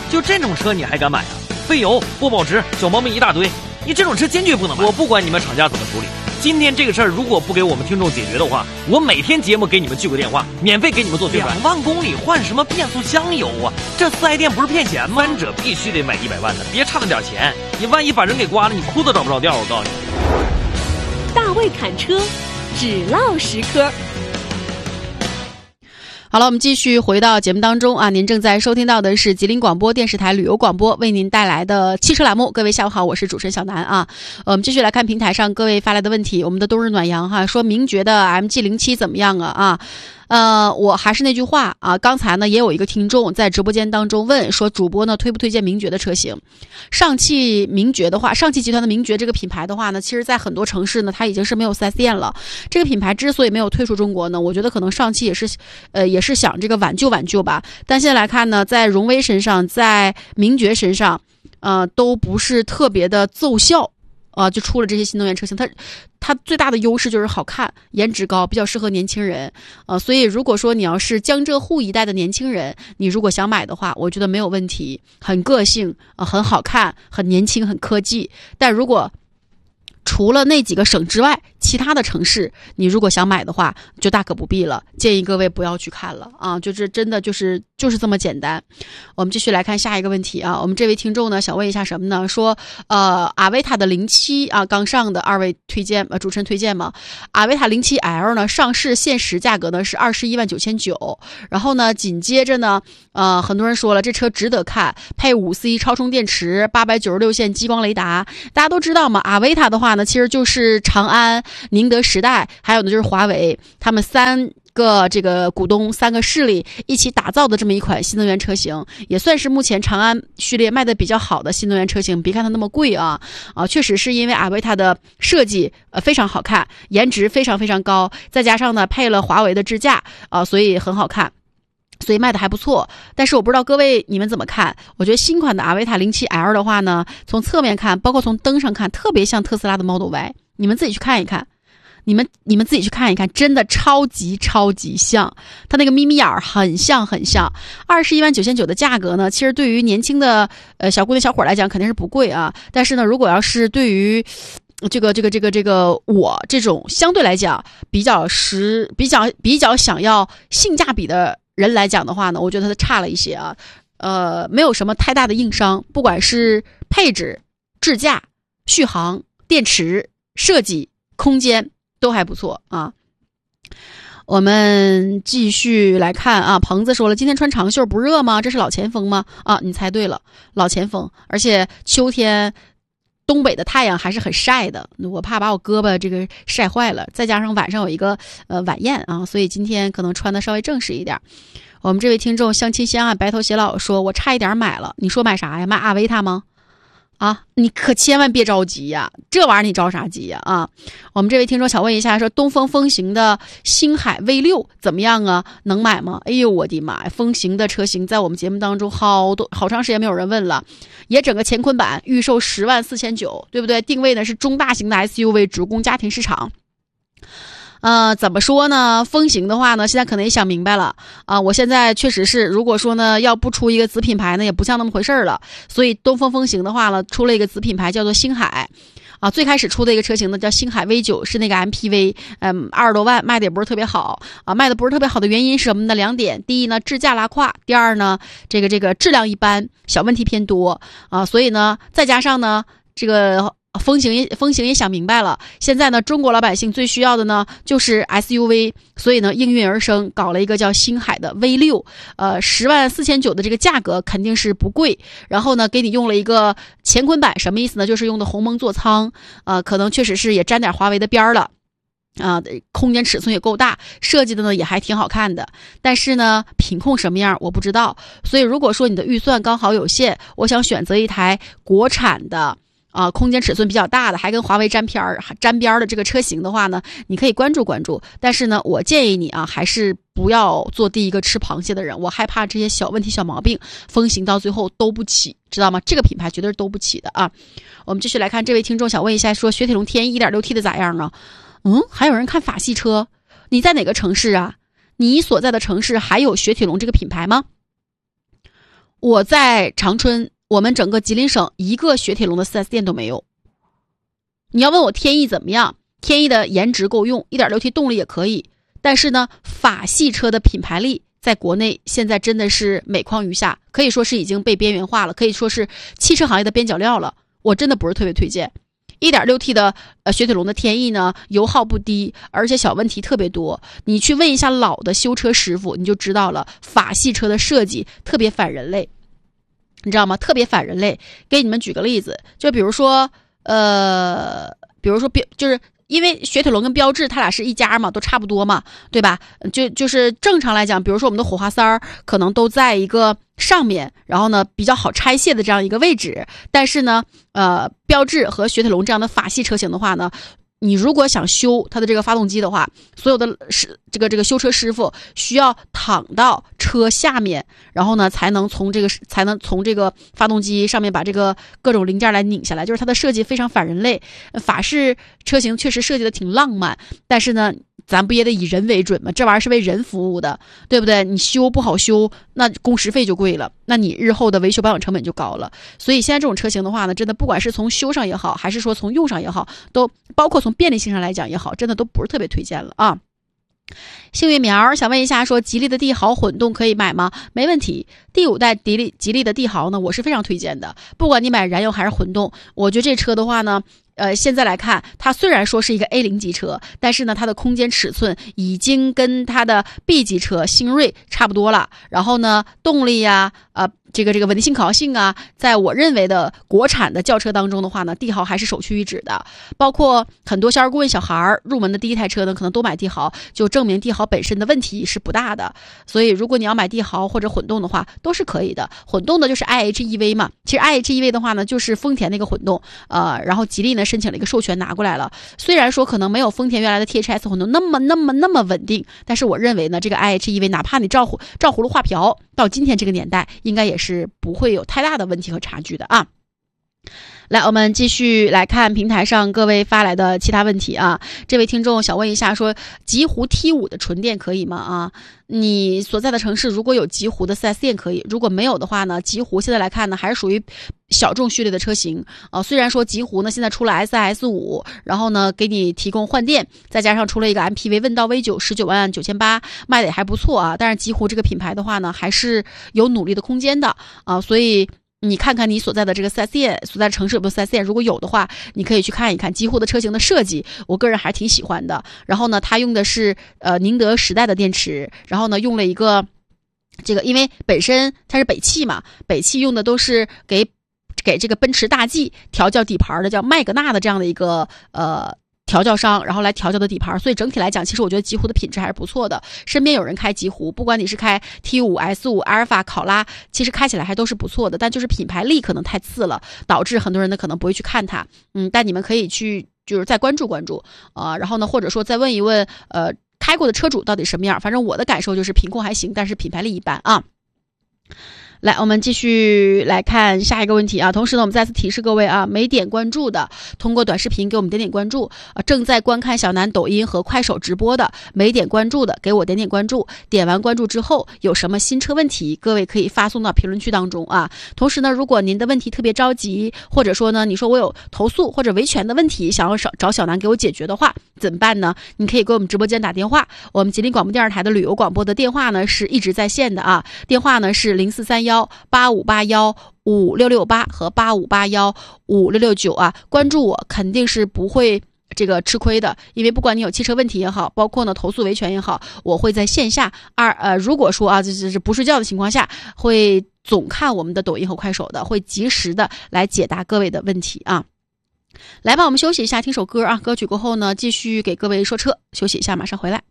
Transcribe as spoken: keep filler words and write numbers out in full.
就这种车你还敢买啊？费油、不保值、小毛病一大堆，你这种车坚决不能买。我不管你们厂家怎么处理，今天这个事儿如果不给我们听众解决的话，我每天节目给你们聚个电话，免费给你们做宣传。两万公里换什么变速箱油啊？这四 S 店不是骗钱吗？三者必须得买一百万的，别差那点钱，你万一把人给刮了，你裤子找不着调。我告诉你， 大卫侃车，只唠实科。 好了，我们继续回到节目当中啊！您正在收听到的是吉林广播电视台旅游广播为您带来的汽车栏目。各位下午好，我是主持人小南啊。呃、我们继续来看平台上各位发来的问题。我们的冬日暖阳哈说，名爵的 M G 零七 怎么样啊？啊，呃，我还是那句话啊，刚才呢也有一个听众在直播间当中问说，主播呢推不推荐名爵的车型？上汽名爵的话，上汽集团的名爵这个品牌的话呢，其实在很多城市呢，它已经是没有 四 S 店了。这个品牌之所以没有退出中国呢，我觉得可能上汽也是，呃，也是想这个挽救挽救吧。但现在来看呢，在荣威身上，在名爵身上，呃，都不是特别的奏效。啊，就出了这些新能源车型，它它最大的优势就是好看，颜值高，比较适合年轻人。呃，所以如果说你要是江浙沪一带的年轻人，你如果想买的话，我觉得没有问题，很个性，呃，很好看，很年轻，很科技。但如果除了那几个省之外，其他的城市你如果想买的话，就大可不必了，建议各位不要去看了啊！就是真的就是就是这么简单。我们继续来看下一个问题啊，我们这位听众呢想问一下什么呢？说呃阿维塔的零七啊刚上的，二位推荐呃主持人推荐吗？阿维塔零七 L 呢上市限时价格呢是二十一万九千九，然后呢紧接着呢呃很多人说了这车值得看，配 五 C 超充电池，八百九十六线激光雷达。大家都知道嘛，阿维塔的话呢其实就是长安、宁德时代还有呢就是华为，他们三个这个股东三个势力一起打造的这么一款新能源车型，也算是目前长安序列卖的比较好的新能源车型。别看它那么贵啊啊，确实是因为阿维塔的设计呃非常好看，颜值非常非常高，再加上呢配了华为的支架啊，所以很好看。所以卖的还不错，但是我不知道各位你们怎么看？我觉得新款的阿维塔 零七 L 的话呢，从侧面看，包括从灯上看，特别像特斯拉的 Model Y。你们自己去看一看，你们你们自己去看一看，真的超级超级像，它那个眯眯眼儿很像很像。二十一万九千九的价格呢，其实对于年轻的呃小姑娘小伙来讲肯定是不贵啊，但是呢，如果要是对于这个这个这个这个我这种相对来讲比较实比较比较想要性价比的人来讲的话呢，我觉得它差了一些啊，呃，没有什么太大的硬伤，不管是配置、智驾、续航、电池、设计、空间都还不错啊。我们继续来看啊，鹏子说了，今天穿长袖不热吗？这是老前锋吗？啊，你猜对了，老前锋，而且秋天东北的太阳还是很晒的，我怕把我胳膊这个晒坏了，再加上晚上有一个呃晚宴啊，所以今天可能穿的稍微正式一点。我们这位听众相亲相爱白头偕老说，我差一点买了，你说买啥呀？买阿维塔吗？啊，你可千万别着急呀，这玩意儿你着啥急呀？啊，我们这位听众想问一下，说东风风行的星海 V 六 怎么样啊？能买吗？哎呦我的妈呀，风行的车型在我们节目当中好多好长时间没有人问了，也整个乾坤版预售十万四千九，对不对？定位呢是中大型的 S U V， 主攻家庭市场。呃，怎么说呢？风行的话呢，现在可能也想明白了啊、呃。我现在确实是，如果说呢要不出一个子品牌呢，也不像那么回事了。所以东风风行的话呢，出了一个子品牌叫做星海，啊，最开始出的一个车型呢叫星海 V 九， 是那个 M P V， 嗯，二十多万，卖的也不是特别好啊。卖的不是特别好的原因是什么呢？两点，第一呢，智驾拉胯；第二呢，这个这个质量一般，小问题偏多啊。所以呢，再加上呢，这个。风行也风行也想明白了，现在呢，中国老百姓最需要的呢就是 S U V， 所以呢应运而生，搞了一个叫星海的 V 六， 呃，十万四千九的这个价格肯定是不贵。然后呢，给你用了一个乾坤版，什么意思呢？就是用的鸿蒙座舱，呃，可能确实是也沾点华为的边儿了。啊，空间尺寸也够大，设计的呢也还挺好看的，但是呢品控什么样我不知道。所以如果说你的预算刚好有限，我想选择一台国产的啊，空间尺寸比较大的，还跟华为沾边儿沾边儿的这个车型的话呢，你可以关注关注。但是呢，我建议你啊，还是不要做第一个吃螃蟹的人。我害怕这些小问题、小毛病，风行到最后都不起，知道吗？这个品牌绝对是都不起的啊。我们继续来看，这位听众想问一下，说雪铁龙天翼 一点六 T 的咋样啊？嗯，还有人看法系车？你在哪个城市啊？你所在的城市还有雪铁龙这个品牌吗？ 我在长春，我们整个吉林省一个雪铁龙的 四 S 店都没有。你要问我天翼怎么样，天翼的颜值够用， 一点六 T 动力也可以，但是呢，法系车的品牌力在国内现在真的是每况愈下，可以说是已经被边缘化了，可以说是汽车行业的边角料了。我真的不是特别推荐。一点六 T 的呃雪铁龙的天翼呢，油耗不低，而且小问题特别多。你去问一下老的修车师傅，你就知道了，法系车的设计特别反人类，你知道吗？特别反人类。给你们举个例子，就比如说呃，比如说标，就是因为雪铁龙跟标致它俩是一家嘛，都差不多嘛，对吧？就就是正常来讲，比如说我们的火花塞儿可能都在一个上面，然后呢比较好拆卸的这样一个位置，但是呢呃标致和雪铁龙这样的法系车型的话呢，你如果想修它的这个发动机的话，所有的是这个这个修车师傅需要躺到车下面，然后呢才能从这个才能从这个发动机上面把这个各种零件来拧下来，就是它的设计非常反人类。法式车型确实设计的挺浪漫，但是呢咱不也得以人为准吗？这玩意儿是为人服务的，对不对？你修不好修，那工时费就贵了，那你日后的维修保养成本就高了。所以现在这种车型的话呢，真的不管是从修上也好，还是说从用上也好，都包括从便利性上来讲也好，真的都不是特别推荐了啊。幸运苗想问一下，说吉利的帝豪混动可以买吗？没问题，第五代吉利吉利的帝豪呢，我是非常推荐的。不管你买燃油还是混动，我觉得这车的话呢，呃，现在来看，它虽然说是一个 A 零 级车，但是呢，它的空间尺寸已经跟它的 B 级车星瑞差不多了。然后呢，动力呀，呃，这个这个稳定性、可靠性啊，在我认为的国产的轿车当中的话呢，帝豪还是首屈一指的。包括很多销售顾问小孩入门的第一台车呢，可能都买帝豪，就证明帝豪本身的问题是不大的。所以，如果你要买帝豪或者混动的话，都是可以的。混动的就是 I H E V 嘛，其实 I H E V 的话呢，就是丰田那个混动，呃，然后吉利呢申请了一个授权拿过来了。虽然说可能没有丰田原来的 T H S 混动那么那么那么稳定，但是我认为呢，这个 I H E V 哪怕你照葫照葫芦画瓢，到今天这个年代，应该也是不会有太大的问题和差距的啊。来，我们继续来看平台上各位发来的其他问题啊。这位听众想问一下，说极狐 T 五 的纯电可以吗？啊，你所在的城市如果有极狐的 四 S 店可以，如果没有的话呢，极狐现在来看呢，还是属于小众序列的车型啊。虽然说极狐呢现在出了 S I S 五，然后呢给你提供换电，再加上出了一个 M P V 问道 V 九 十九万九千八，卖的也还不错啊。但是极狐这个品牌的话呢，还是有努力的空间的啊，所以你看看你所在的这个 四 S 店，所在的城市有没有 四 S 店，如果有的话，你可以去看一看极狐的车型的设计，我个人还挺喜欢的。然后呢，它用的是呃宁德时代的电池，然后呢用了一个这个，因为本身它是北汽嘛，北汽用的都是给给这个奔驰大 G 调教底盘的，叫麦格纳的这样的一个呃调教商，然后来调教的底盘，所以整体来讲，其实我觉得极狐的品质还是不错的。身边有人开极狐，不管你是开 T 五、S 五、阿尔法、考拉，其实开起来还都是不错的，但就是品牌力可能太次了，导致很多人呢可能不会去看它。嗯，但你们可以去就是再关注关注啊、呃，然后呢，或者说再问一问呃开过的车主到底什么样。反正我的感受就是品控还行，但是品牌力一般啊。来，我们继续来看下一个问题啊。同时呢，我们再次提示各位啊，没点关注的，通过短视频给我们点点关注啊。正在观看小南抖音和快手直播的，没点关注的，给我点点关注。点完关注之后，有什么新车问题，各位可以发送到评论区当中啊。同时呢，如果您的问题特别着急，或者说呢，你说我有投诉或者维权的问题，想要找小南给我解决的话，怎么办呢？你可以给我们直播间打电话，我们吉林广播电视台的旅游广播的电话呢是一直在线的啊，电话呢是零四三幺八五八幺五六六八和八五八幺五六六九啊。关注我肯定是不会这个吃亏的，因为不管你有汽车问题也好，包括呢投诉维权也好，我会在线下二呃如果说啊就是不睡觉的情况下，会总看我们的抖音和快手的，会及时的来解答各位的问题啊。来吧，我们休息一下，听首歌啊，歌曲过后呢继续给各位说车，休息一下马上回来。